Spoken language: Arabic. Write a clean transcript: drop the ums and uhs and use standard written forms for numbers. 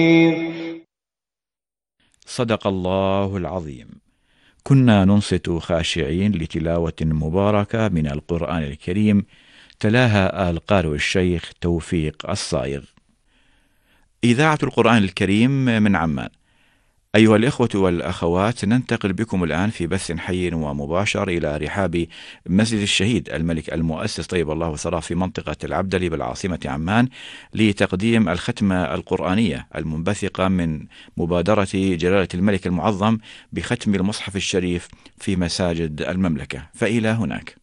صدق الله العظيم. كنا ننصت خاشعين لتلاوة مباركة من القرآن الكريم، تلاها القارئ الشيخ توفيق الصايغ. إذاعة القرآن الكريم من عمان. أيها الإخوة والأخوات، ننتقل بكم الآن في بث حي ومباشر إلى رحاب مسجد الشهيد الملك المؤسس طيب الله ثراه في منطقة العبدلي بالعاصمة عمان، لتقديم الختمة القرآنية المنبثقة من مبادرة جلالة الملك المعظم بختم المصحف الشريف في مساجد المملكة. فإلى هناك.